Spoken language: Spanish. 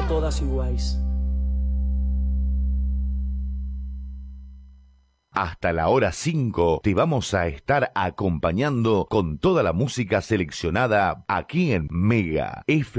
todas iguais. Hasta la hora 5 te vamos a estar acompañando con toda la música seleccionada aquí en Mega FM.